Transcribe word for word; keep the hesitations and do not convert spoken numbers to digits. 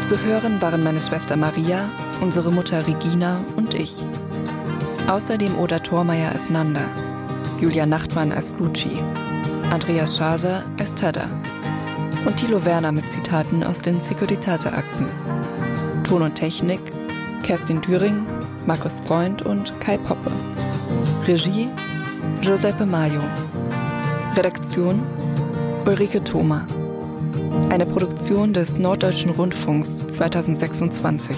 Zu hören waren meine Schwester Maria, unsere Mutter Regina und ich. Außerdem Oda Thormeyer als Nanda, Julia Nachtmann als Luci, Andreas Schaser als Tada und Thilo Werner mit Zitaten aus den Securitate-Akten. Ton und Technik Kerstin Düring, Markus Freund und Kai Poppe. Regie Giuseppe Maio. Redaktion Ulrike Thoma. Eine Produktion des Norddeutschen Rundfunks zweitausendsechsundzwanzig.